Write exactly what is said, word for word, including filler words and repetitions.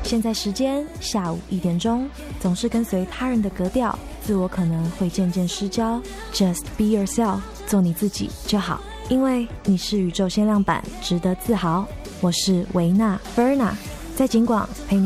现在时间下午一点钟，总是跟随他人的格调，自我可能会渐渐失焦。Just be yourself， 做你自己就好，因为你是宇宙限量版，值得自豪。我是维娜 Verna， 在景广陪你